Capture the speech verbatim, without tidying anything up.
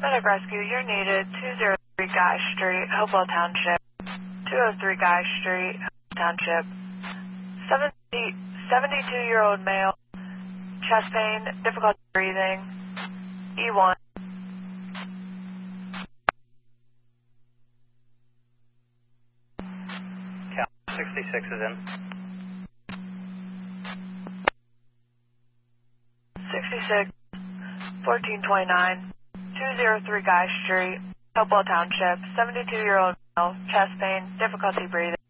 Medic rescue, you're needed. two oh three Guy Street, Hopewell Township. two oh three Guy Street, Hopewell Township. seventy-two-year-old male, chest pain, difficulty breathing, E one. Cal sixty-six is in. sixty-six, fourteen twenty-nine, two oh three Guy Street, Hopewell Township, seventy-two-year-old male, chest pain, difficulty breathing.